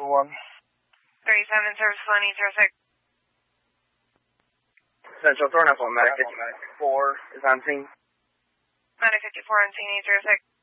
1. 37, service 106. Central Thorn, Medic 54 is on scene. Medic 54 on scene, 806.